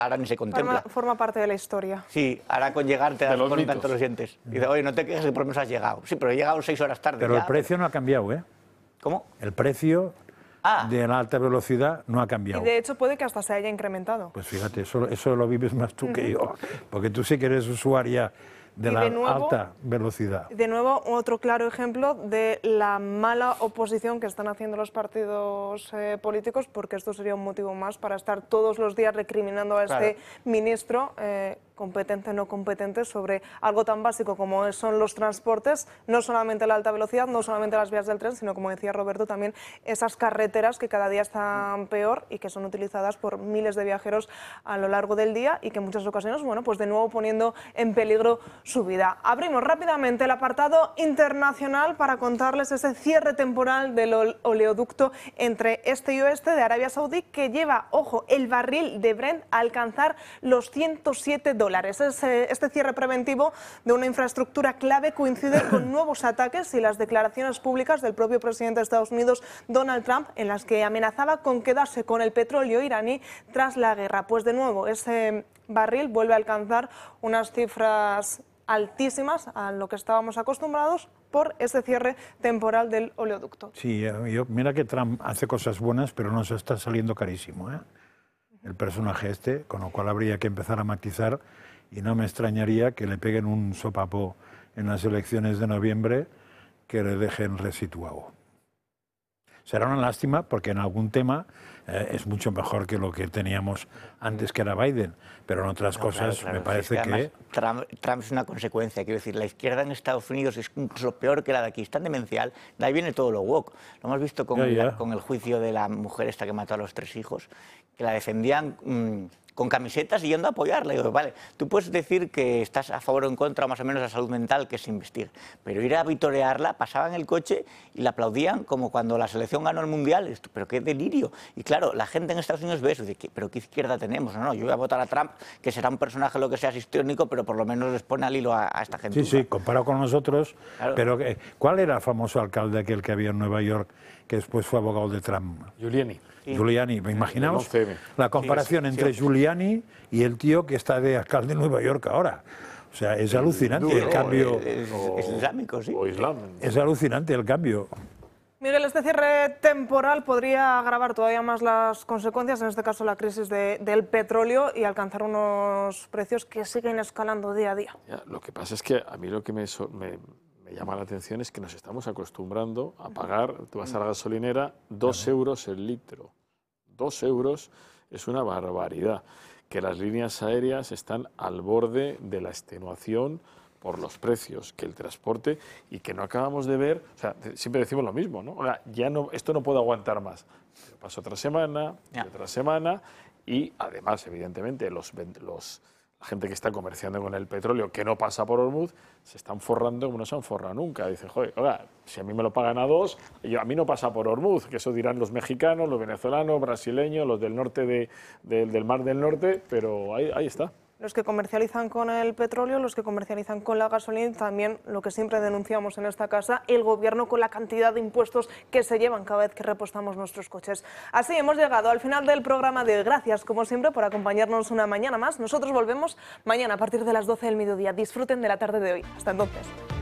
ahora ni se contempla. Forma parte de la historia. Sí, ahora con llegar te das con un canto los dientes. Y dice, oye, no te quejes que por lo menos has llegado. Sí, pero he llegado 6 horas tarde. Pero ya, el precio no ha cambiado, ¿eh? ¿Cómo? El precio de la alta velocidad no ha cambiado. Y de hecho puede que hasta se haya incrementado. Pues fíjate, eso lo vives más tú que yo, porque tú sí que eres usuaria de la alta velocidad. De nuevo, otro claro ejemplo de la mala oposición que están haciendo los partidos políticos, porque esto sería un motivo más para estar todos los días recriminando a este ministro, competente o no competente, sobre algo tan básico como son los transportes, no solamente la alta velocidad, no solamente las vías del tren, sino, como decía Roberto, también esas carreteras que cada día están peor y que son utilizadas por miles de viajeros a lo largo del día y que en muchas ocasiones, bueno, pues de nuevo poniendo en peligro su vida. Abrimos rápidamente el apartado internacional para contarles ese cierre temporal del oleoducto entre este y oeste de Arabia Saudí, que lleva, ojo, el barril de Brent a alcanzar los $107. Este cierre preventivo de una infraestructura clave coincide con nuevos ataques y las declaraciones públicas del propio presidente de Estados Unidos, Donald Trump, en las que amenazaba con quedarse con el petróleo iraní tras la guerra. Pues de nuevo, ese barril vuelve a alcanzar unas cifras altísimas a lo que estábamos acostumbrados por ese cierre temporal del oleoducto. Sí, mira que Trump hace cosas buenas, pero nos está saliendo carísimo, ¿eh? El personaje este, con lo cual habría que empezar a matizar y no me extrañaría que le peguen un sopapo en las elecciones de noviembre que le dejen resituado. Será una lástima porque en algún tema es mucho mejor que lo que teníamos antes, que era Biden, pero en otras cosas me parece que... Trump es una consecuencia, quiero decir, la izquierda en Estados Unidos es incluso peor que la de aquí, es tan demencial, de ahí viene todo lo woke. Lo hemos visto con el juicio de la mujer esta que mató a los 3 hijos, que la defendían con camisetas y yendo a apoyarla. Y digo, vale, tú puedes decir que estás a favor o en contra, o más o menos, de la salud mental, que es investir, pero ir a vitorearla, pasaban el coche y la aplaudían como cuando la selección ganó el Mundial. Esto, pero qué delirio. Y claro, la gente en Estados Unidos ve eso y dice, pero qué izquierda tenemos. No, yo voy a votar a Trump, que será un personaje lo que sea histriónico, pero por lo menos les pone al hilo a esta gente. Sí, comparado con nosotros. Claro. Pero ¿cuál era el famoso alcalde aquel que había en Nueva York, que después fue abogado de Trump? Giuliani. Sí. Giuliani, imaginaos la comparación entre Giuliani y el tío que está de alcalde en Nueva York ahora. O sea, es alucinante el cambio. Es islámico, sí. O islam. Es alucinante el cambio. Miguel, este cierre temporal podría agravar todavía más las consecuencias, en este caso la crisis del petróleo, y alcanzar unos precios que siguen escalando día a día. Ya, lo que pasa es que a mí lo que me llama la atención es que nos estamos acostumbrando a pagar, tú vas a la gasolinera, 2 euros el litro. 2 euros es una barbaridad. Que las líneas aéreas están al borde de la extenuación por los precios, que el transporte, y que no acabamos de ver, o sea, siempre decimos lo mismo, ¿no? Ahora, ya no, esto no puede aguantar más. Pasa otra semana, y además, evidentemente, la gente que está comerciando con el petróleo, que no pasa por Hormuz, se están forrando como no se han forrado nunca. Dicen, joder, oiga, si a mí me lo pagan a 2, a mí no pasa por Hormuz, que eso dirán los mexicanos, los venezolanos, brasileños, los del norte del Mar del Norte, pero ahí está. Los que comercializan con el petróleo, los que comercializan con la gasolina, también lo que siempre denunciamos en esta casa, el gobierno con la cantidad de impuestos que se llevan cada vez que repostamos nuestros coches. Así hemos llegado al final del programa de hoy. Gracias, como siempre, por acompañarnos una mañana más. Nosotros volvemos mañana a partir de las 12 del mediodía. Disfruten de la tarde de hoy. Hasta entonces.